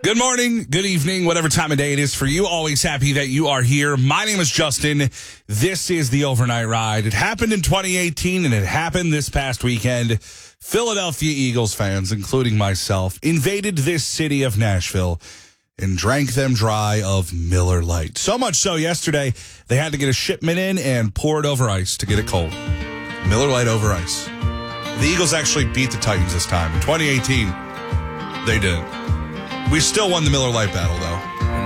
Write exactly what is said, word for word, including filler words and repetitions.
Good morning, good evening, whatever time of day it is for you. Always happy that you are here. My name is Justin. This is the Overnight Ride. It happened in twenty eighteen, and it happened this past weekend. Philadelphia Eagles fans, including myself, invaded this city of Nashville and drank them dry of Miller Lite. So much so, yesterday, they had to get a shipment in and pour it over ice to get it cold. Miller Lite over ice. The Eagles actually beat the Titans this time. In twenty eighteen, they did. We still won the Miller Lite battle, though.